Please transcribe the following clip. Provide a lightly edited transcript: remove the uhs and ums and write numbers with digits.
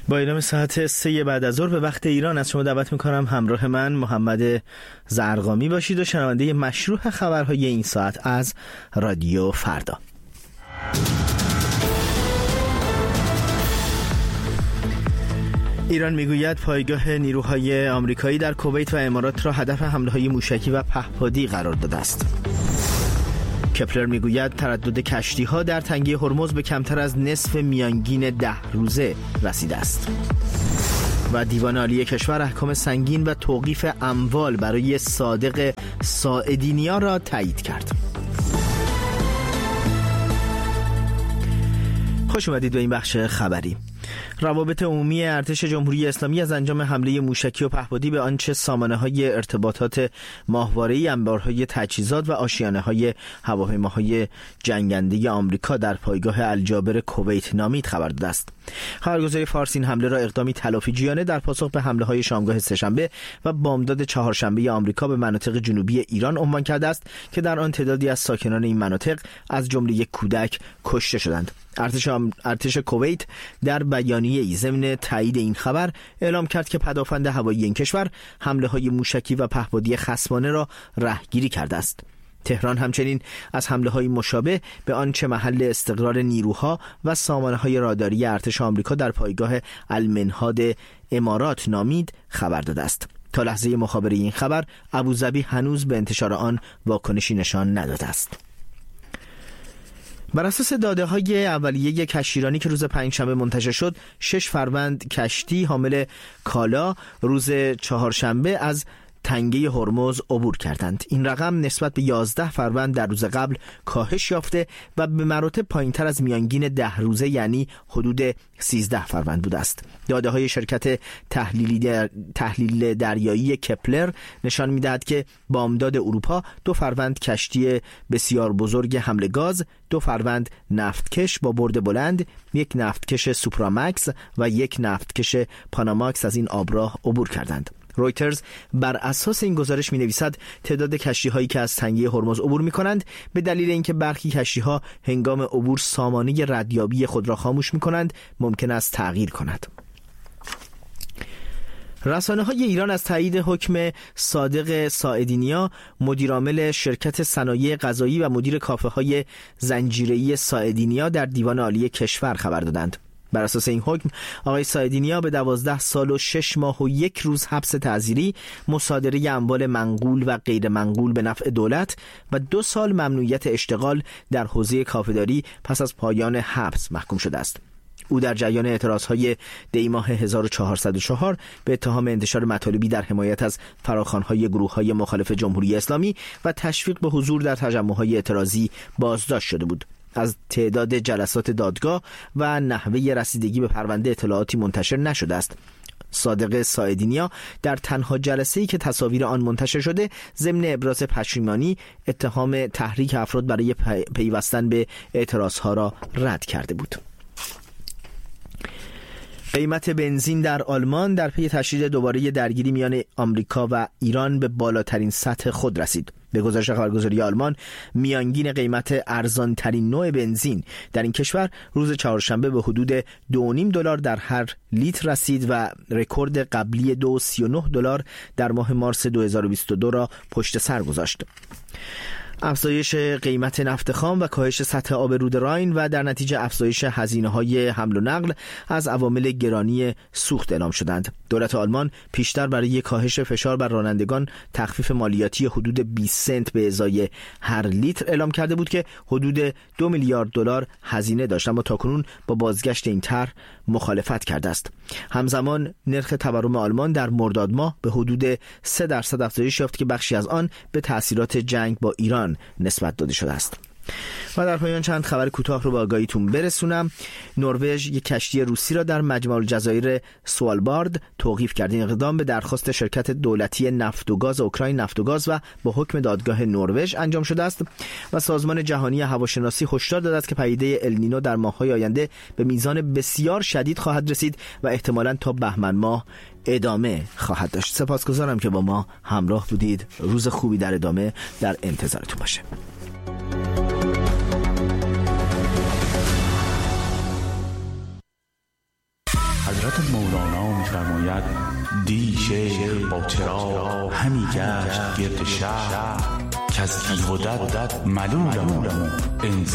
با اعلام ساعت 3 بعد از ظهر به وقت ایران از شما دعوت میکنم همراه من محمد زرقامی باشید و شنونده مشروع خبرهای این ساعت از رادیو فردا. ایران میگوید پایگاه نیروهای آمریکایی در کویت و امارات را هدف حمله‌های موشکی و پهپادی قرار داده است. کپلر میگوید تردد کشتی‌ها در تنگه هرمز به کمتر از نصف میانگین 10 روزه رسیده است. و دیوان عالی کشور احکام سنگین و توقیف اموال برای صادق ساعدینیا را تایید کرد. خوش اومدید به این بخش خبری. روابط عمومی ارتش جمهوری اسلامی از انجام حمله موشکی و پهپادی به آنچه سامانه‌های ارتباطات ماهواره‌ای، انبارهای تجهیزات و آشیانه‌های هواپیماهای جنگنده آمریکا در پایگاه الجابر کویت نامید خبر داده است. خبرگزاری فارس این حمله را اقدامی تلافی‌جویانه در پاسخ به حمله‌های شامگاه سه‌شنبه و بامداد چهارشنبه آمریکا به مناطق جنوبی ایران عنوان کرده است که در آن تعدادی از ساکنان این مناطق از جمله یک کودک کشته شدند. ارتش کویت در بیانیه‌ای ضمن تایید این خبر اعلام کرد که پدافند هوایی این کشور حمله‌های موشکی و پهپادی خصمانه را رهگیری کرده است. تهران همچنین از حمله‌های مشابه به آنچه محل استقرار نیروها و سامانه‌های راداری ارتش آمریکا در پایگاه المنهاد امارات نامید خبر داده است. تا لحظه مخابره این خبر ابوظبی هنوز به انتشار آن واکنشی نشان نداده است. بر اساس داده‌های اولیه کشتیرانی که روز پنجشنبه منتشر شد، 6 فروند کشتی حامل کالا روز چهارشنبه از تنگه هرمز عبور کردند. این رقم نسبت به 11 فروند در روز قبل کاهش یافته و به مراتب پایین‌تر از میانگین 10 روزه یعنی حدود 13 فروند بوده است. داده‌های شرکت تحلیل دریایی کپلر نشان می‌دهد که بامداد اروپا 2 فروند کشتی بسیار بزرگ حمل گاز، 2 فروند نفتکش با برد بلند، 1 نفتکش سوپرامکس و 1 نفتکش پاناماکس از این آبراه عبور کردند. رویترز بر اساس این گزارش می‌نویسد تعداد کشتی‌هایی که از تنگه هرمز عبور می‌کنند به دلیل اینکه برخی کشتی‌ها هنگام عبور سامانه ردیابی خود را خاموش می‌کنند ممکن است تغییر کند. رسانه‌های ایران از تایید حکم صادق ساعدینیا، مدیرعامل شرکت صنایع غذایی و مدیر کافه‌های زنجیره‌ای ساعدینیا در دیوان عالی کشور خبر دادند. بر اساس این حکم آقای ساعدینیا به 12 سال و 6 ماه و 1 روز حبس تعزیری، مصادره اموال منقول و غیر منقول به نفع دولت و 2 سال ممنوعیت اشتغال در حوزه کافه‌داری پس از پایان حبس محکوم شده است. او در جریان اعتراضهای دی ماه 1404 به اتهام انتشار مطالبی در حمایت از فراخوان‌های گروه‌های مخالف جمهوری اسلامی و تشویق به حضور در تجمع‌های اعتراضی بازداشت شده بود. از تعداد جلسات دادگاه و نحوه رسیدگی به پرونده اطلاعاتی منتشر نشده است. صادق ساعدینیا در تنها جلسه‌ای که تصاویر آن منتشر شده ضمن ابراز پشیمانی اتهام تحریک افراد برای پیوستن به اعتراضها را رد کرده بود. قیمت بنزین در آلمان در پی تشدید دوباره درگیری میان آمریکا و ایران به بالاترین سطح خود رسید. به گزارش خبرگزاری آلمان، میانگین قیمت ارزان‌ترین نوع بنزین در این کشور روز چهارشنبه به حدود $2.5 در هر لیتر رسید و رکورد قبلی $2.39 در ماه مارس 2022 را پشت سر گذاشت. افزایش قیمت نفت خام و کاهش سطح آب رود راین و در نتیجه افزایش هزینه‌های حمل و نقل از عوامل گرانی سوخت اعلام شدند. دولت آلمان پیشتر برای کاهش فشار بر رانندگان تخفیف مالیاتی حدود 20 سنت به ازای هر لیتر اعلام کرده بود که حدود $2 میلیارد هزینه داشت، اما تاکنون با بازگشت این طرح مخالفت کرده است. همزمان نرخ تورم آلمان در مرداد ماه به حدود 3% افزایش یافت که بخشی از آن به تأثیرات جنگ با ایران نسبت داده شده است. و در پایان چند خبر کوتاه رو به آگاهیتون برسونم. نروژ یک کشتی روسی را در مجمع الجزایر سوالبارد توقیف کرد. این اقدام به درخواست شرکت دولتی نفت و گاز اوکراین نفت و گاز و با حکم دادگاه نروژ انجام شده است. و سازمان جهانی هواشناسی هشدار داده است که پدیده النینو در ماه‌های آینده به میزان بسیار شدید خواهد رسید و احتمالاً تا بهمن ماه ادامه خواهد داشت. سپاسگزارم که با ما همراه بودید. روز خوبی در ادامه در انتظارتون باشه. حضرت مولانا می‌فرماید دی شیخ با چراغ همی گشت گرد شهر که از تیغ و دد ملولم انسان